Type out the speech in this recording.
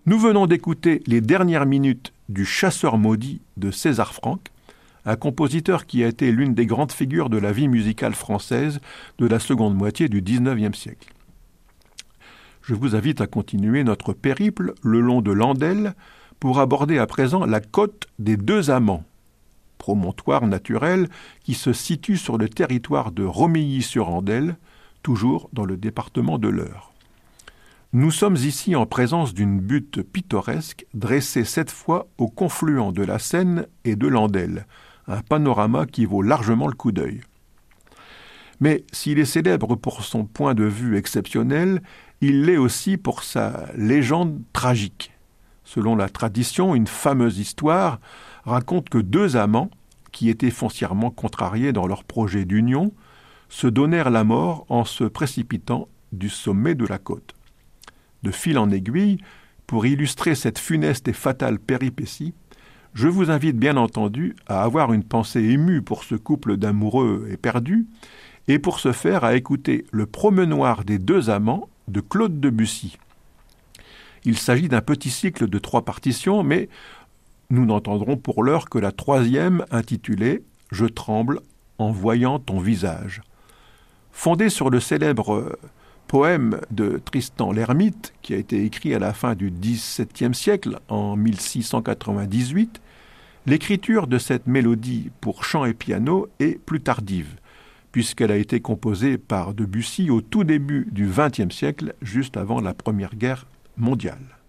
Nous venons d'écouter les dernières minutes du Chasseur maudit de César Franck, un compositeur qui a été l'une des grandes figures de la vie musicale française de la seconde moitié du XIXe siècle. Je vous invite à continuer notre périple le long de l'Andelle pour aborder à présent la côte des Deux Amants, promontoire naturel qui se situe sur le territoire de Romilly-sur-Andelle, toujours dans le département de l'Eure. Nous sommes ici en présence d'une butte pittoresque dressée cette fois au confluent de la Seine et de l'Andelle, un panorama qui vaut largement le coup d'œil. Mais s'il est célèbre pour son point de vue exceptionnel, il l'est aussi pour sa légende tragique. Selon la tradition, une fameuse histoire raconte que deux amants, qui étaient foncièrement contrariés dans leur projet d'union, se donnèrent la mort en se précipitant du sommet de la côte. De fil en aiguille, pour illustrer cette funeste et fatale péripétie, je vous invite bien entendu à avoir une pensée émue pour ce couple d'amoureux éperdus, et pour ce faire à écouter Le Promenoir des Deux Amants de Claude Debussy. Il s'agit d'un petit cycle de 3 partitions, mais nous n'entendrons pour l'heure que la 3e intitulée « Je tremble en voyant ton visage ». Fondé sur le célèbre poème de Tristan l'Hermite, qui a été écrit à la fin du XVIIe siècle, en 1698, l'écriture de cette mélodie pour chant et piano est plus tardive, puisqu'elle a été composée par Debussy au tout début du XXe siècle, juste avant la Première Guerre mondiale.